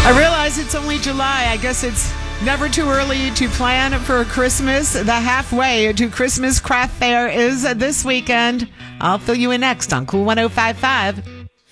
I realize it's only July. I guess it's never too early to plan for Christmas. The halfway to Christmas craft fair is this weekend. I'll fill you in next on Cool 105.5.